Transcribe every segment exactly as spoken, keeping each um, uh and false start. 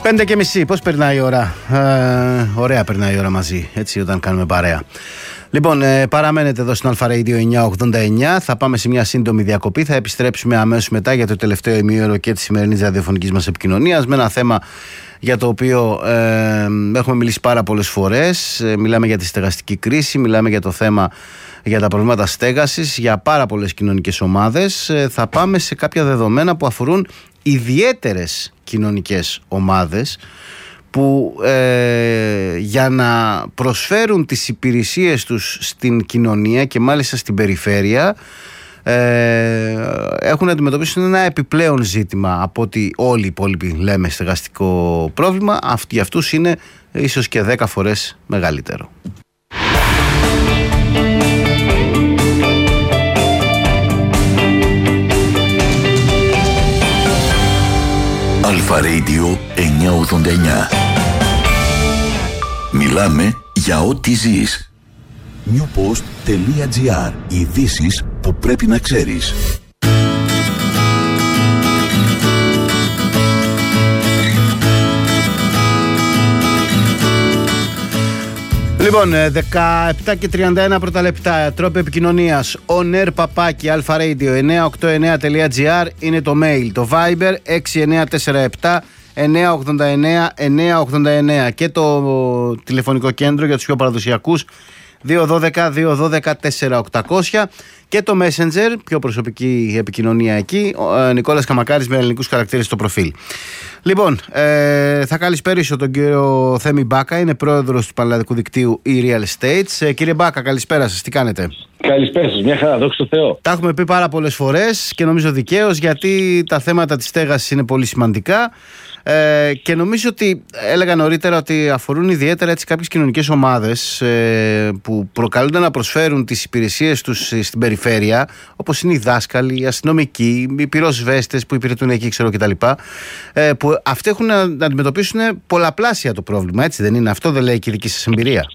Πέντε και μισή, πώς περνάει η ώρα? Ε, ωραία περνάει η ώρα μαζί, έτσι, όταν κάνουμε παρέα. Λοιπόν, ε, παραμένετε εδώ στην Αλφα Radio εννιακόσια ογδόντα εννιά. Θα πάμε σε μια σύντομη διακοπή. Θα επιστρέψουμε αμέσως μετά για το τελευταίο ημίωρο και τη σημερινή ραδιοφωνική μας επικοινωνία με ένα θέμα για το οποίο ε, έχουμε μιλήσει πάρα πολλές φορές. Ε, μιλάμε για τη στεγαστική κρίση, μιλάμε για το θέμα για τα προβλήματα στέγασης, για πάρα πολλές κοινωνικές ομάδες. Ε, θα πάμε σε κάποια δεδομένα που αφορούν ιδιαίτερες κοινωνικές ομάδες που ε, για να προσφέρουν τις υπηρεσίες τους στην κοινωνία και μάλιστα στην περιφέρεια ε, έχουν να αντιμετωπίσουν ένα επιπλέον ζήτημα από ότι όλοι οι υπόλοιποι λέμε στεγαστικό πρόβλημα. Αυτοί, αυτούς είναι ίσως και δέκα φορές μεγαλύτερο. Αλφα Radio εννιακόσια ογδόντα εννιά. Μιλάμε για ό,τι ζεις. newpost.gr. Ειδήσεις που πρέπει να ξέρεις. Λοιπόν, δεκαεπτά και τριάντα ένα πρώτα λεπτά. Τρόποι επικοινωνίας on air παπάκι alfaradio εννιακόσια ογδόντα εννιά τελεία τζι άρ είναι το mail. Το Viber έξι εννιά τέσσερα επτά εννιακόσια ογδόντα εννιά εννιακόσια ογδόντα εννιά και το τηλεφωνικό κέντρο για τους πιο παραδοσιακούς δύο ένα δύο δύο ένα δύο τέσσερα οκτακόσια και το Messenger, πιο προσωπική επικοινωνία εκεί, ο Νικόλας Καμακάρης με ελληνικούς χαρακτήρες στο προφίλ. Λοιπόν, ε, θα καλησπέρισω τον κύριο Θέμη Μπάκα, είναι πρόεδρος του Πανελλαδικού Δικτύου e-Real Estates. Ε, κύριε Μπάκα, καλησπέρα σας, τι κάνετε? Καλησπέρα σας, μια χαρά, δόξα τω Θεώ. Τα έχουμε πει πάρα πολλές φορές και νομίζω δικαίως, γιατί τα θέματα της στέγασης είναι πολύ σημαντικά. Ε, και νομίζω ότι έλεγα νωρίτερα ότι αφορούν ιδιαίτερα έτσι κάποιες κοινωνικές ομάδες ε, που προκαλούνται να προσφέρουν τις υπηρεσίες τους στην περιφέρεια, όπως είναι οι δάσκαλοι, οι αστυνομικοί, οι πυροσβέστες που υπηρετούν εκεί, ξέρω κτλ. Ε, που αυτοί έχουν να αντιμετωπίσουν πολλαπλάσια το πρόβλημα, έτσι δεν είναι? Αυτό δεν λέει και η δική σας εμπειρία?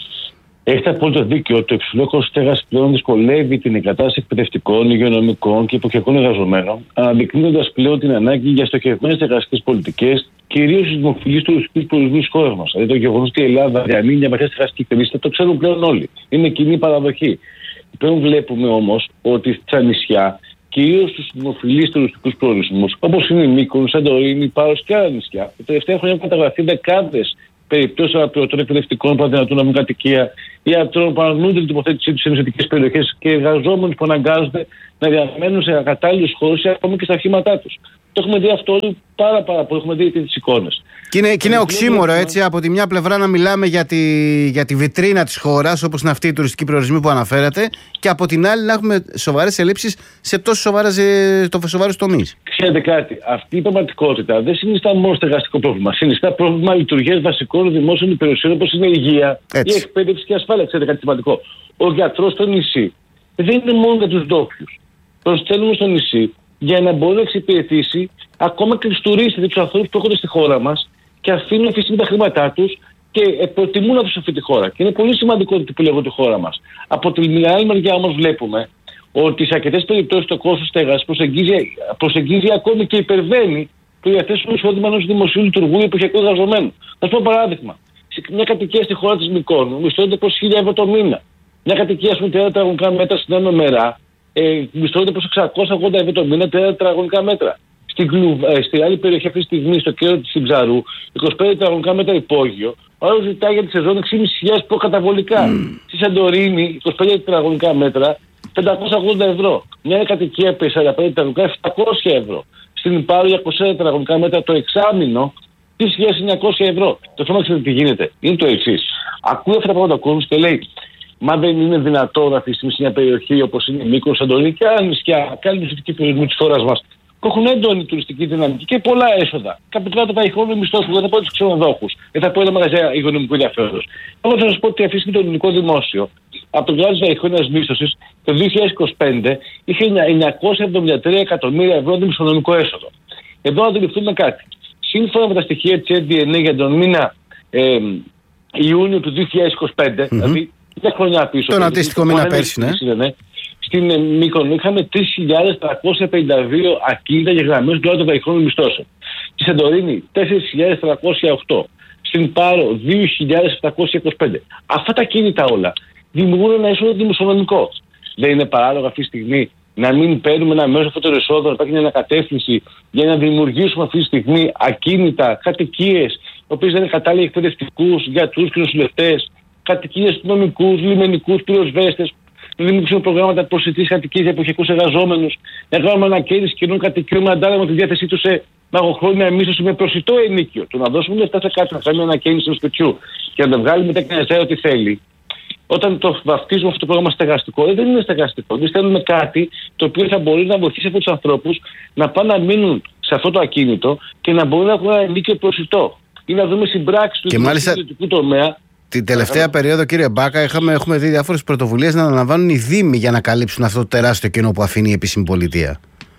Έχετε απόλυτο δίκιο. Το υψηλό κόστος στέγασης πλέον δυσκολεύει την εγκατάσταση εκπαιδευτικών, υγειονομικών και εποχιακών εργαζομένων, αναδεικνύοντας πλέον την ανάγκη για στοχευμένες στεγαστικές πολιτικές, κυρίως στους δημοφιλείς τουριστικούς προορισμούς της χώρας μας. Δηλαδή, το γεγονός ότι η Ελλάδα διανύει μια βαθιά στεγαστική κρίση, το ξέρουν πλέον όλοι. Είναι κοινή παραδοχή. Πλέον βλέπουμε όμως ότι στα νησιά, κυρίως στους δημοφιλείς τουριστικούς προορισμούς, όπως είναι η Μύκονος, Σαντορίνη, Πάρος και άλλα νησιά, τα τελευταία χρόνια έχουν καταγραφεί δεκάδες περιπτώσεις αναπληρωτών εκπαιδευτικών που αδυνατούν να βγουν κατοικία, ιατρών που αρνούνται την τοποθέτησή τους σε νησιωτικές περιοχές και εργαζόμενους που αναγκάζονται να διαμένουν σε ακατάλληλους χώρους ή ακόμη και στα αρχήματά τους. Το έχουμε δει αυτό πάρα, πάρα πολύ. Έχουμε δει τις εικόνες. Και είναι, και είναι οξύμορο, έτσι, από τη μια πλευρά να μιλάμε για τη, για τη βιτρίνα της χώρας, όπως είναι αυτή η τουριστική προορισμοί που αναφέρατε, και από την άλλη να έχουμε σοβαρές ελλείψεις σε τόσο σοβαρούς τομείς. Ξέρετε κάτι, αυτή η πραγματικότητα δεν συνιστά μόνο στεγαστικό πρόβλημα. Συνιστά πρόβλημα λειτουργίας βασικών δημόσιων υπηρεσιών, όπως είναι η υγεία, έτσι, η εκπαίδευση και η ασφάλεια. Ξέρετε κάτι σημαντικό? Ο γιατρός στο νησί δεν είναι μόνο για τους ντόπιους. Τον στέλνουμε στο νησί για να μπορεί να εξυπηρετήσει ακόμα και τους τουρίστες, τους ανθρώπους που έρχονται στη χώρα μας και αφήνουν αυτή τη στιγμή τα χρήματά τους και προτιμούν να τους αυτή τη χώρα. Και είναι πολύ σημαντικό ότι επιλέγουν τη χώρα μας. Από την άλλη μεριά όμως βλέπουμε ότι σε αρκετές περιπτώσεις το κόστος στέγασης προσεγγίζει, προσεγγίζει ακόμη και υπερβαίνει το διαθέσιμο εισόδημα ενός δημοσίου λειτουργού ή εποχιακού εργαζομένου. Θα σας πω παράδειγμα. Μια κατοικία στη χώρα της Μυκόνου μισθώνεται προς χίλια ευρώ το μήνα. Μια κατοικία με τριάντα τετραγωνικά μέτρα στην Άνω Μερά ε, μισθώνεται προς εξακόσια ογδόντα ευρώ το μήνα, τριάντα τετραγωνικά μέτρα. Στην, Κλουβ, ε, στη άλλη περιοχή αυτή τη στιγμή, στο κέντρο της Ψαρού, είκοσι πέντε τετραγωνικά μέτρα υπόγειο, ο άλλος ζητάει για τη σεζόν έξι χιλιάδες πεντακόσια προκαταβολικά. Mm. Στη Σαντορίνη, είκοσι πέντε τετραγωνικά μέτρα, πεντακόσια ογδόντα ευρώ. Μια κατοικία σαράντα πέντε τετραγωνικά, επτακόσια ευρώ. Στην Πάρο, για είκοσι ένα τετραγωνικά μέτρα το εξάμηνο, τρεις χιλιάδες εννιακόσια ευρώ. Το θέμα, ξέρετε τι γίνεται? Είναι το εξής. Ακούει αυτά τα πράγματα ο κόσμος και λέει, μα δεν είναι δυνατόν αυτή τη στιγμή σε μια περιοχή όπως είναι η Μύκονος, Σαντορίνη και άλλα νησιά, και άλλοι τουριστικοί προορισμοί της χώρας μας, που έχουν έντονη τουριστική δυναμική και πολλά έσοδα. Καπιταλάτε βαϊχώνουν μισθούς που δεν θα πω τους ξενοδόχους, δεν θα πω ένα μαγαζιά υγειονομικού ενδιαφέροντος. Εγώ θα σας πω ότι αυτή το ελληνικό δημόσιο, από το κράτος βαϊχώνιας μίσθωσης, το δύο χιλιάδες είκοσι πέντε είχε εννιακόσια εβδομήντα τρία εκατομμύρια ευρώ δημοσιονομικό έσοδο. Εδώ αντιληφθούμε κάτι. Σύμφωνα με τα στοιχεία της έι ντι εν έι για τον μήνα ε, Ιούνιο του δύο χιλιάδες είκοσι πέντε, mm-hmm. δηλαδή μια χρονιά πίσω. Τον αντίστοιχο μήνα πέρσι, ναι. ναι. Στην Μύκονο είχαμε τρεις χιλιάδες τριακόσια πενήντα δύο ακίνητα γεγραμμένους του κράτους βαϊχώνιων μισθώσεων. Στη Σαντορίνη τέσσερις χιλιάδες τριακόσια οκτώ. Στην Πάρο δύο χιλιάδες επτακόσια είκοσι πέντε. Αυτά τα κίνητα όλα δημιουργούν ένα έσοδο δημοσιονομικό. Δεν είναι παράλογο αυτή τη στιγμή να μην παίρνουμε ένα μέσο αυτών των εσόδων, να υπάρχει μια ανακατεύθυνση για να δημιουργήσουμε αυτή τη στιγμή ακίνητα, κατοικίες, οι οποίες δεν είναι κατάλληλοι εκπαιδευτικούς, γιατρούς και νοσηλευτές, κατοικίες αστυνομικούς, λιμενικούς, πυροσβέστες, να δημιουργήσουμε προγράμματα προσιτής κατοικίας για εποχικούς εργαζόμενους, να κάνουμε ανακαίνιση κοινών κατοικιών με αντάλλαγμα τη διάθεσή τους σε μακροχρόνια μίσθωση με προσιτό ενίκιο. Το να δώσουμε λεφτά σε κάτι, να κάνουμε ανακαίνιση του σπιτιού και να το βγάλει μετά και να ζητάει ό,τι θέλει. Όταν το βαφτίζουμε αυτό το πρόγραμμα στεγαστικό, δεν είναι στεγαστικό. Εμείς θέλουμε κάτι το οποίο θα μπορεί να βοηθήσει αυτούς τους ανθρώπους να πάνε να μείνουν σε αυτό το ακίνητο και να μπορούν να έχουν ένα ενίκιο προσιτό. Ή να δούμε συμπράξεις του ιδιωτικού τομέα. Την τελευταία περίοδο, κύριε Μπάκα, είχαμε, έχουμε δει διάφορες πρωτοβουλίες να αναλαμβάνουν οι Δήμοι για να καλύψουν αυτό το τεράστιο κενό που αφήνει η επίσημη πολιτεία.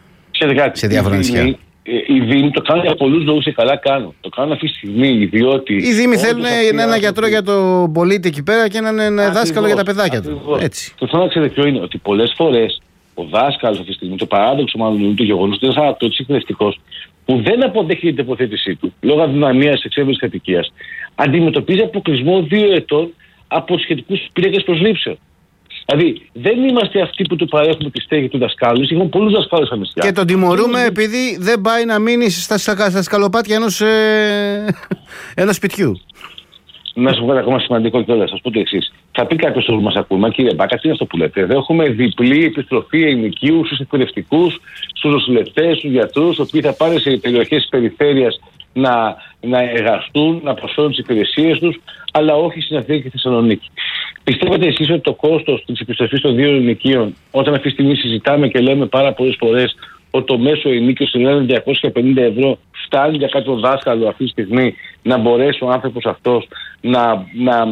Σε διάφορα νησιά. Οι Δήμοι το κάνουν για πολλούς λόγους και καλά κάνουν. Το κάνουν αυτή τη στιγμή, διότι. Οι Δήμοι θέλουν ένα γιατρό για τον πολίτη εκεί πέρα και έναν δάσκαλο για τα παιδάκια του. Έτσι. Το θέμα να ξέρετε ποιο είναι, ότι πολλές φορές ο δάσκαλος αυτή τη στιγμή, το παράδοξο μάλλον είναι το γεγονός ότι είναι ένα αναπτώτης εκπαιδευτικός που δεν αποδέχεται την τοποθέτησή του λόγω αδυναμίας εξέβρεσης κατοικίας, αντιμετωπίζει αποκλεισμό δύο ετών από σχετικούς πίνακες προσλήψεων. Δηλαδή, δεν είμαστε αυτοί που του παρέχουμε τη στέγη του δασκάλου. Έχουμε πολλούς δασκάλους στα νησιά. Και τον τιμωρούμε είναι... επειδή δεν πάει να μείνει στα, στα, στα σκαλοπάτια ενός, ε, ενός σπιτιού. Να σου πω κάτι ακόμα σημαντικό κιόλας. Θα σας πω το εξής. Θα πει κάποιος που μας ακούει, μα κύριε Μπάκα, τι είναι αυτό που λέτε? Εδώ έχουμε διπλή επιστροφή ενοικίου στους εκπαιδευτικούς, στους νοσηλευτές, στους γιατρούς, οι οποίοι θα πάνε σε περιοχές της περιφέρειας να, να εργαστούν, να προσφέρουν τις υπηρεσίες τους, αλλά όχι στην Αθήνα και Θεσσαλονίκη. Πιστεύετε εσείς ότι το κόστος της επιστροφής των δύο ενοικίων, όταν αυτή τη στιγμή συζητάμε και λέμε πάρα πολλές φορές ότι το μέσο ενοίκιο στην διακόσια πενήντα ευρώ φτάνει για κάποιο δάσκαλο αυτή τη στιγμή να μπορέσει ο άνθρωπος αυτός να, να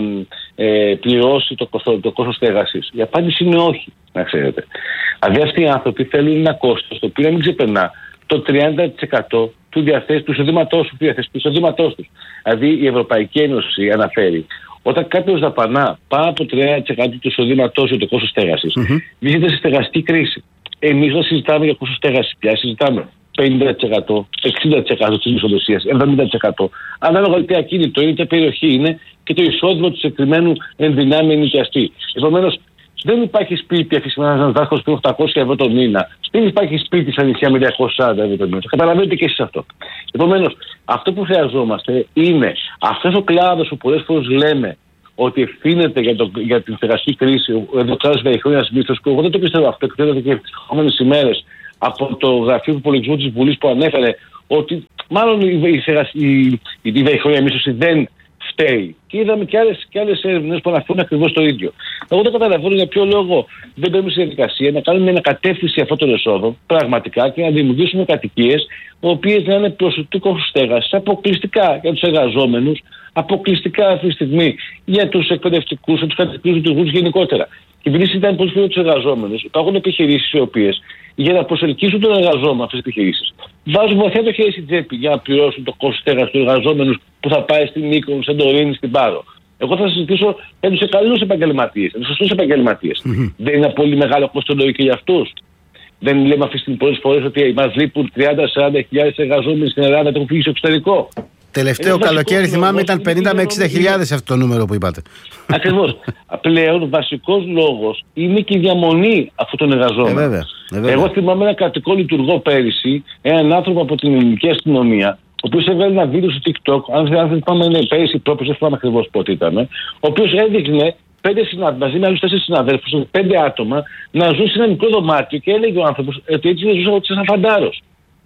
ε, πληρώσει το, κοστό, το κόστος στέγασης? Η απάντηση είναι όχι, να ξέρετε. Δηλαδή αυτοί οι άνθρωποι θέλουν ένα κόστος το οποίο να μην ξεπερνά το τριάντα τοις εκατό του διαθέσιμου του εισοδήματός του, του εισοδήματός τους. Δηλαδή η Ευρωπαϊκή Ένωση αναφέρει όταν κάποιος δαπανά πάνω από τριάντα τοις εκατό του εισοδήματός για το κόστος στέγασης, mm-hmm. βρίσκεται σε στεγαστική κρίση. Εμείς δεν συζητάμε για κόστος στέγασης πια, συζητάμε πενήντα τοις εκατό, εξήντα τοις εκατό της μισθοδοσίας, εβδομήντα τοις εκατό. Ανάλογα τι ακίνητο είναι, τι περιοχή είναι και το εισόδημα του συγκεκριμένου ενδυνάμει ενοικιαστή. Επομένως, δεν υπάρχει σπίτι αφήσιμο ένας δάσκαλος που οκτακόσια ευρώ το μήνα. Δεν υπάρχει σπίτι στα νησιά με διακόσια σαράντα ευρώ το μήνα. Καταλαβαίνετε και εσείς αυτό. Επομένως, αυτό που χρειαζόμαστε είναι αυτός ο κλάδος που πολλές φορές λέμε ότι ευθύνεται για, το, για την στεγαστική κρίση, ο κλάδος διαχρόνιας μίσθωσης, που εγώ δεν το πιστεύω αυτό, εκτέλεται και τις επόμενες ημέρες από το γραφείο του υπολογισμού της Βουλής που ανέφερε ότι μάλλον η, η, η, η διαχρόνια μίσθωση δεν φταίει. Και είδαμε και άλλες, και άλλες έρευνες που αναφέρουν ακριβώς το ίδιο. Εγώ δεν καταλαβαίνω για ποιο λόγο δεν μπαίνουμε στη διαδικασία να κάνουμε μια ανακατεύθυνση αυτών των εσόδων πραγματικά και να δημιουργήσουμε κατοικίες, οι οποίες να είναι προσιτού κόστους στέγασης αποκλειστικά για τους εργαζόμενους, αποκλειστικά αυτή τη στιγμή για τους εκπαιδευτικούς, για τους κατοικούς λειτουργούς γενικότερα. Και επειδή συζητάμε πολύ για τους εργαζόμενους, υπάρχουν επιχειρήσεις οι οποίες για να προσελκύσουν τον εργαζόμενο αυτές τις επιχειρήσεις βάζουν βαθιά το χέρι στην τσέπη για να πληρώσουν το κόστος στέγασης του εργαζόμενου που θα πάει στην Μύκονο, στην Σαντορίνη, στην Πάρο. Εγώ θα συζητήσω για τους καλούς επαγγελματίες, για τους σωστούς επαγγελματίες. Mm-hmm. Δεν είναι ένα πολύ μεγάλο κόστος και για αυτούς? Δεν λέμε αυτή την πολλές φορές ότι μας λείπουν τριάντα με σαράντα χιλιάδες εργαζόμενοι στην Ελλάδα και έχουν φύγει στο εξωτερικό? Τελευταίο καλοκαίρι θυμάμαι ήταν πενήντα με εξήντα χιλιάδες αυτό το νούμερο που είπατε. Ακριβώς. Πλέον βασικός λόγος είναι και η διαμονή αυτών των εργαζόμενων. Ε, βέβαια, ε, βέβαια. Εγώ θυμάμαι ένα κρατικό λειτουργό πέρυσι, έναν άνθρωπο από την ελληνική αστυνομία, ο οποίος έβγαλε ένα βίντεο στο TikTok, αν δεν θυμάμαι είναι πέρυσι πρόπερσι, δεν θυμάμαι ακριβώς πότε ήταν, ο οποίος έδειχνε πέντε συναδέλφους, μαζί με άλλους τέσσερις συναδέλφους, πέντε άτομα, να ζουν σε ένα μικρό δωμάτιο και έλεγε ο άνθρωπος ότι έτσι δεν ζούσαν σαν φαντάρος.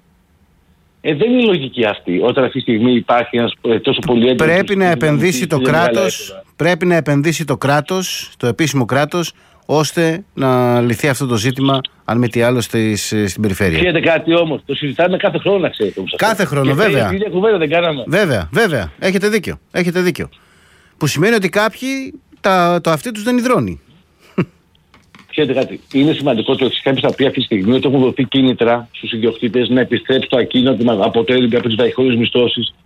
Ε, δεν είναι λογική αυτή όταν αυτή τη στιγμή υπάρχει ένας τόσο πολύ έντονος. Πρέπει να επενδύσει το κράτος, πρέπει να επενδύσει το κράτος, το επίσημο κράτος, ώστε να λυθεί αυτό το ζήτημα, αν μη τι άλλο, στις, στην περιφέρεια. Ξέρετε κάτι όμως, το συζητάμε κάθε χρόνο, να ξέρετε. Κάθε χρόνο, και βέβαια. Και κουβέντα δεν κάναμε. Βέβαια, βέβαια. Έχετε δίκιο. Έχετε δίκιο. Που σημαίνει ότι κάποιοι τα, το αυτί τους δεν υδρώνει. Ξέρετε κάτι, είναι σημαντικό το ότι κάποιοι θα πει αυτή τη στιγμή ότι έχουν δοθεί κίνητρα στους ιδιοκτήτες να επιστρέψουν το ακίνητο που αποτελεί από τις διαχρόνιες μισθώσεις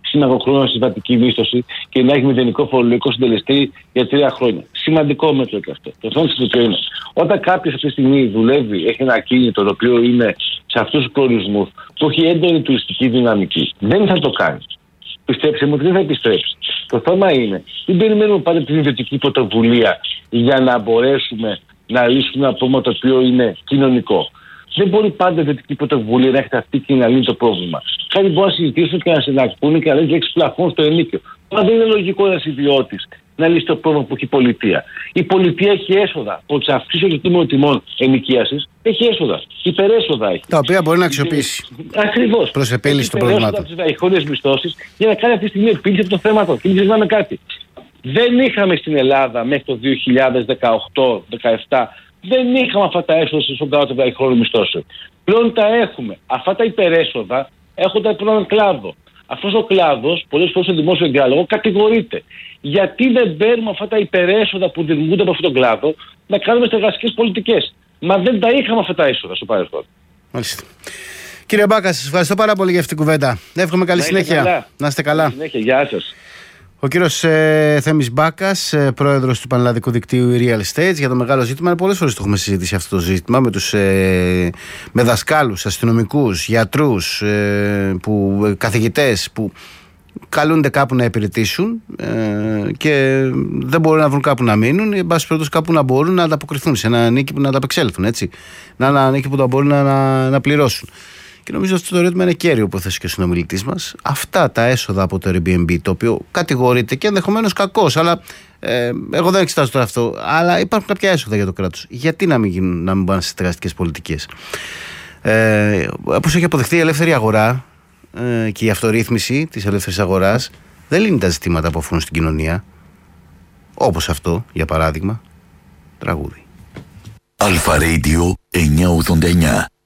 μακροχρόνια συμβατική μίσθωση και να έχει μηδενικό φορολογικό συντελεστή για τρία χρόνια. Σημαντικό μέτρο και αυτό. Το θέμα είναι το είναι. Όταν κάποιο αυτή τη στιγμή δουλεύει, έχει ένα κίνητο το οποίο είναι σε αυτού του προορισμούς που έχει έντονη τουριστική δυναμική, δεν θα το κάνει. Πιστέψτε μου ότι δεν θα επιστρέψει. Το θέμα είναι, δεν περιμένουμε πάντα την ιδιωτική πρωτοβουλία για να μπορέσουμε να λύσουμε ένα πρόβλημα το οποίο είναι κοινωνικό. Δεν μπορεί πάντα η ιδιωτική πρωτοβουλία να έχει αυτή και να λύνει το πρόβλημα. Κάτι μπορεί να συζητήσουν και να συνακούν και να λένε λέξει πλαφών στο ενίκιο. Μα δεν είναι λογικό ένα ιδιώτη να λύσει το πρόβλημα που έχει η πολιτεία. Η πολιτεία έχει έσοδα. Από τι αυξήσει του τίμων τιμών ενοικίαση έχει έσοδα. Υπερέσοδα έχει. Τα οποία μπορεί να αξιοποιήσει. Ακριβώ. Προς επίλυση των προβλημάτων. Από τι δαϊχόνιες μισθώσεις για να κάνει αυτή τη στιγμή επίλυση των θέματων. Και μην ξεχνάμε κάτι. Δεν είχαμε στην Ελλάδα μέχρι το δύο χιλιάδες δεκαοκτώ δεκαεπτά. Δεν είχαμε αυτά τα έσοδα στον κάτω των δαϊχόνιων μισθώσεων. Πλέον τα έχουμε. Αυτά τα υπερέσοδα έρχονται από έναν κλάδο. Αυτός ο κλάδος, πολλές φορές στο δημόσιο διάλογο, κατηγορείται. Γιατί δεν παίρνουμε αυτά τα υπερέσοδα που δημιουργούνται από αυτόν τον κλάδο να κάνουμε στεγαστικές πολιτικές. Μα δεν τα είχαμε αυτά τα έσοδα στο παρελθόν. Μάλιστα. Κύριε Μπάκα, σας ευχαριστώ πάρα πολύ για αυτή την κουβέντα. Εύχομαι καλή να συνέχεια. Καλά. Να είστε καλά. Καλή συνέχεια. Γεια σας. Ο κύριος ε, Θέμης Μπάκας, ε, πρόεδρος του Πανελλαδικού Δικτύου Real Estate, για το μεγάλο ζήτημα. Πολλές φορές το έχουμε συζητήσει αυτό το ζήτημα με τους ε, με δασκάλους, αστυνομικούς, γιατρούς, ε, που, ε, καθηγητές που καλούνται κάπου να υπηρετήσουν ε, και δεν μπορούν να βρουν κάπου να μείνουν, ή εν πάση περιπτώσει κάπου να μπορούν να ανταποκριθούν σε ένα νίκη που να ανταπεξέλθουν, έτσι. Να είναι ένα νίκη που θα μπορούν να, να, να πληρώσουν. Και νομίζω ότι αυτό το ερώτημα είναι κέριο που έθεσε και ο συνομιλητής μας. Αυτά τα έσοδα από το Airbnb, το οποίο κατηγορείται και ενδεχομένως κακώς, αλλά ε, εγώ δεν εξετάζω τώρα αυτό. Αλλά υπάρχουν κάποια έσοδα για το κράτος. Γιατί να μην, γίνουν, να μην πάνε στις στεγαστικές πολιτικές. Ε, όπως έχει αποδειχθεί η ελεύθερη αγορά ε, και η αυτορύθμιση της ελεύθερης αγοράς δεν λύνει τα ζητήματα που αφορούν στην κοινωνία. Όπως αυτό, για παράδειγμα, τραγούδι. Αλφα Radio εννιακόσια ογδόντα εννιά.